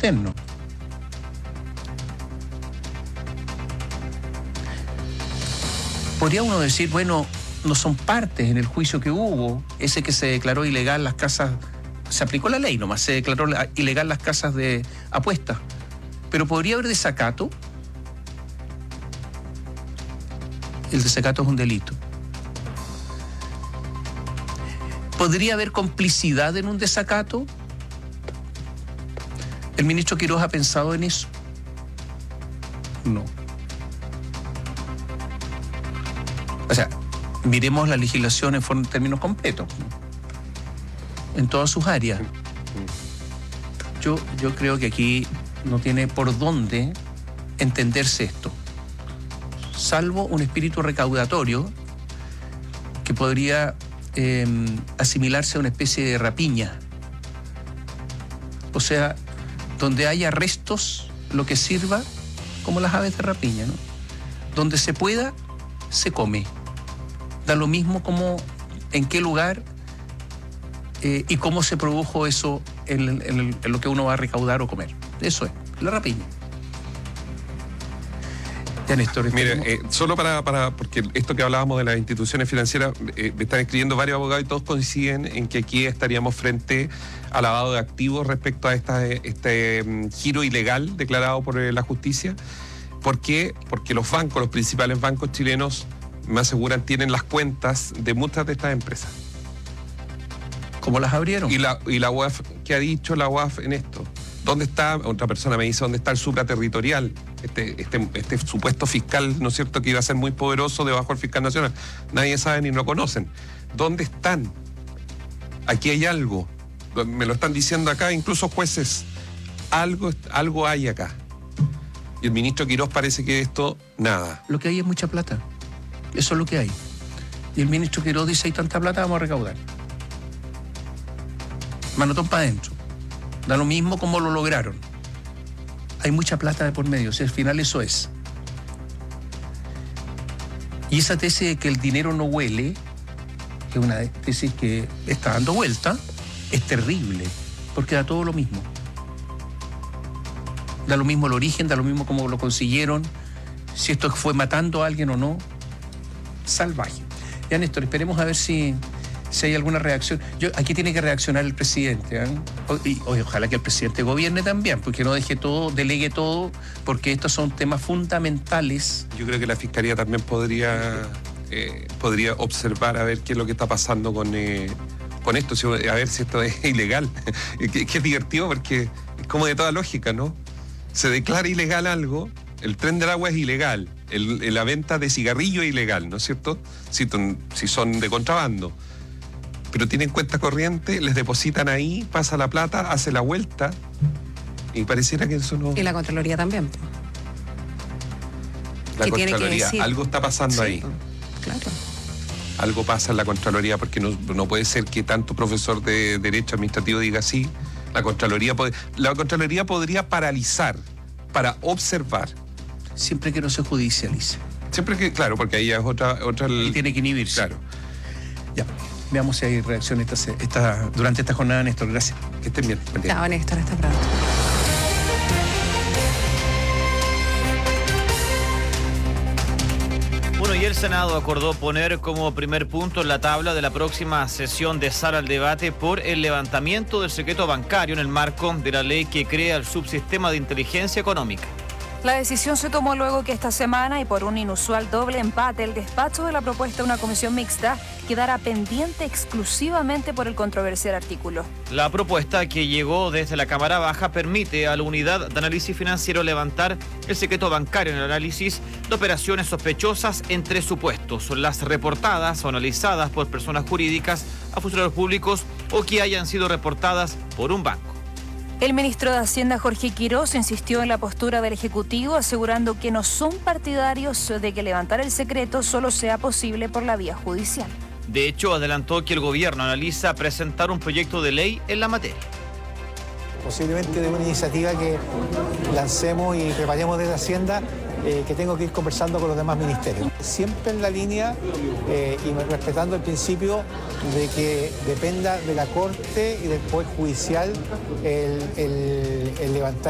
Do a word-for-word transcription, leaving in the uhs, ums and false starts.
interno. Podría uno decir, bueno, no son partes en el juicio que hubo, ese que se declaró ilegal las casas, se aplicó la ley nomás, se declaró ilegal las casas de apuestas, pero podría haber desacato. El desacato es un delito. ¿Podría haber complicidad en un desacato? ¿El ministro Quiroz ha pensado en eso? No. O sea, miremos la legislación en, forma, en términos completos, en todas sus áreas. Yo, yo creo que aquí no tiene por dónde entenderse esto, salvo un espíritu recaudatorio que podría eh, asimilarse a una especie de rapiña. O sea, donde haya restos, lo que sirva, como las aves de rapiña, ¿no? Donde se pueda, se come. Da lo mismo como en qué lugar eh, y cómo se produjo eso en, en, en lo que uno va a recaudar o comer. Eso es, la rapiña. Ya, Néstor, mire, eh, solo para, para, porque esto que hablábamos de las instituciones financieras, eh, me están escribiendo varios abogados y todos coinciden en que aquí estaríamos frente a lavado de activos respecto a esta, este um, giro ilegal declarado por eh, la justicia. ¿Por qué? Porque los bancos, los principales bancos chilenos, me aseguran, tienen las cuentas de muchas de estas empresas. ¿Cómo las abrieron? Y la, y la U A F, ¿qué ha dicho la U A F en esto? ¿Dónde está? Otra persona me dice, ¿dónde está el supraterritorial? Este, este, este supuesto fiscal, ¿no es cierto?, que iba a ser muy poderoso debajo del fiscal nacional. Nadie sabe ni lo conocen. ¿Dónde están? Aquí hay algo. Me lo están diciendo acá, incluso jueces. Algo, algo hay acá. Y el ministro Quiroz parece que esto, nada. Lo que hay es mucha plata. Eso es lo que hay. Y el ministro Quiroz dice, hay tanta plata, vamos a recaudar. Manotón para adentro. Da lo mismo como lo lograron. Hay mucha plata de por medio, o sea, al final eso es. Y esa tesis de que el dinero no huele, que es una tesis que está dando vuelta, es terrible, porque da todo lo mismo. Da lo mismo el origen, da lo mismo cómo lo consiguieron, si esto fue matando a alguien o no. Salvaje. Ya, Néstor, esperemos a ver si, si hay alguna reacción. Yo, aquí tiene que reaccionar el presidente, ¿eh? O, y, o, ojalá que el presidente gobierne también, porque no deje todo, delegue todo, porque estos son temas fundamentales. Yo creo que la Fiscalía también podría, eh, podría observar a ver qué es lo que está pasando con, eh, con esto, si, a ver si esto es ilegal. que, que es divertido porque es como de toda lógica, ¿no? Se declara ilegal algo, el tren del agua es ilegal, el, el, la venta de cigarrillo es ilegal, ¿no es cierto? Si, si son de contrabando. Pero tienen cuenta corriente, les depositan ahí, pasa la plata, hace la vuelta y pareciera que eso no... Y la Contraloría también. La Contraloría, algo está pasando sí, ahí. Claro. Algo pasa en la Contraloría porque no, no puede ser que tanto profesor de Derecho Administrativo diga sí. La Contraloría, pod- la Contraloría podría paralizar para observar. Siempre que no se judicialice. Siempre que, claro, porque ahí es otra... otra y tiene que inhibirse. Claro. Ya. Veamos si hay reacción esta, esta, durante esta jornada, Néstor. Gracias. Que estén bien. Chao, Néstor. Hasta pronto. Bueno, y el Senado acordó poner como primer punto en la tabla de la próxima sesión de sala al debate por el levantamiento del secreto bancario en el marco de la ley que crea el subsistema de inteligencia económica. La decisión se tomó luego que esta semana y por un inusual doble empate, el despacho de la propuesta de una comisión mixta quedara pendiente exclusivamente por el controversial artículo. La propuesta, que llegó desde la Cámara Baja, permite a la Unidad de Análisis Financiero levantar el secreto bancario en el análisis de operaciones sospechosas en tres supuestos: las reportadas o analizadas por personas jurídicas a funcionarios públicos o que hayan sido reportadas por un banco. El ministro de Hacienda, Jorge Quiroz, insistió en la postura del Ejecutivo, asegurando que no son partidarios de que levantar el secreto solo sea posible por la vía judicial. De hecho, adelantó que el gobierno analiza presentar un proyecto de ley en la materia. Posiblemente de una iniciativa que lancemos y preparemos desde Hacienda, eh, que tengo que ir conversando con los demás ministerios. Siempre en la línea eh, y respetando el principio de que dependa de la Corte y del Poder Judicial el, el, el levantar